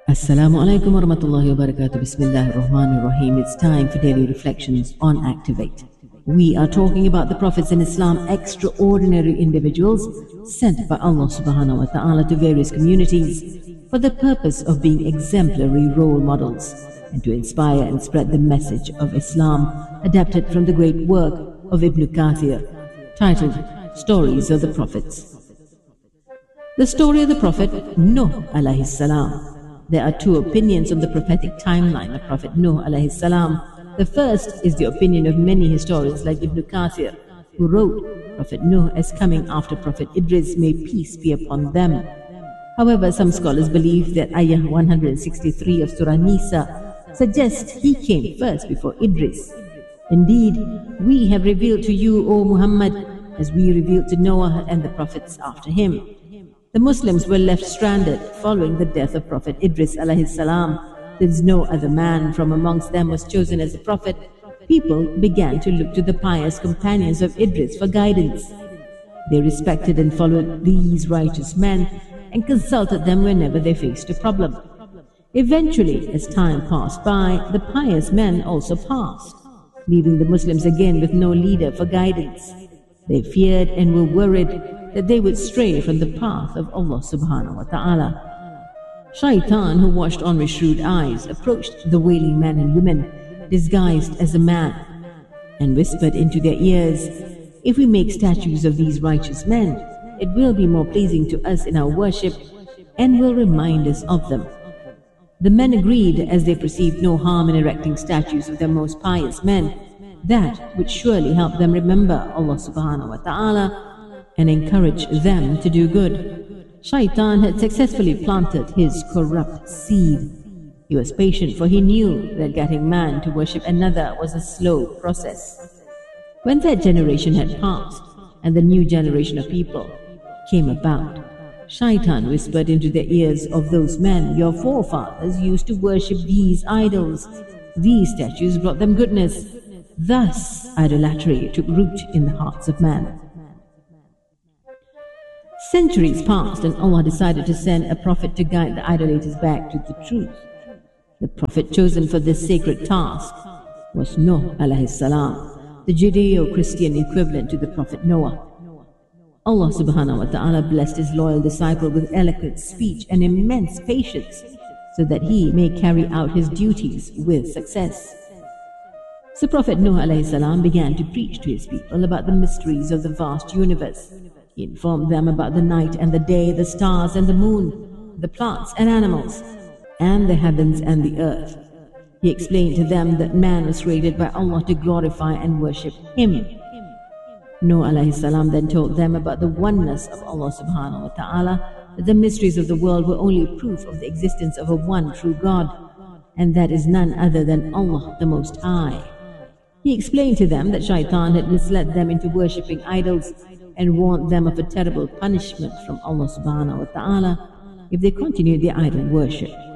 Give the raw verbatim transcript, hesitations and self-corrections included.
Assalamu alaikum wa rahmatullahi wa barakatuh. Bismillahir Rahmanir Rahim. It's time for daily reflections on Activate. We are talking about the prophets in Islam, extraordinary individuals sent by Allah subhanahu wa ta'ala to various communities for the purpose of being exemplary role models and to inspire and spread the message of Islam, adapted from the great work of Ibn Kathir, titled Stories of the Prophets. The story of the Prophet Nuh alayhi salam. There are two opinions on the prophetic timeline of Prophet Nuh alayhi salam. The first is the opinion of many historians like Ibn Kathir, who wrote Prophet Nuh as coming after Prophet Idris, may peace be upon them. However, some scholars believe that Ayah one hundred sixty-three of Surah Nisa suggests he came first before Idris. Indeed, we have revealed to you, O Muhammad, as we revealed to Noah and the prophets after him. The Muslims were left stranded following the death of Prophet Idris alayhi salam. Since no other man from amongst them was chosen as a prophet, people began to look to the pious companions of Idris for guidance. They respected and followed these righteous men and consulted them whenever they faced a problem. Eventually, as time passed by, the pious men also passed, leaving the Muslims again with no leader for guidance. They feared and were worried that they would stray from the path of Allah subhanahu wa ta'ala. Shaitan, who watched on with shrewd eyes, approached the wailing men and women disguised as a man and whispered into their ears, "If we make statues of these righteous men, it will be more pleasing to us in our worship and will remind us of them." The men agreed, as they perceived no harm in erecting statues of their most pious men. That would surely help them remember Allah subhanahu wa ta'ala and encourage them to do good. Shaitan had successfully planted his corrupt seed. He was patient, for he knew that getting man to worship another was a slow process. When that generation had passed and the new generation of people came about, Shaitan whispered into the ears of those men, "Your forefathers used to worship these idols. These statues brought them goodness." Thus, idolatry took root in the hearts of man. Centuries passed and Allah decided to send a prophet to guide the idolaters back to the truth. The prophet chosen for this sacred task was Nuh alayhi salam, the Judeo-Christian equivalent to the prophet Noah. Allah subhanahu wa ta'ala blessed his loyal disciple with eloquent speech and immense patience so that he may carry out his duties with success. So Prophet Nuh alayhi salam began to preach to his people about the mysteries of the vast universe. He informed them about the night and the day, the stars and the moon, the plants and animals, and the heavens and the earth. He explained to them that man was created by Allah to glorify and worship Him. Nuh alayhi salam then told them about the oneness of Allah subhanahu wa ta'ala, that the mysteries of the world were only proof of the existence of a one true God, and that is none other than Allah the Most High. He explained to them that Shaitan had misled them into worshipping idols and warned them of a terrible punishment from Allah subhanahu wa ta'ala if they continued their idol worship.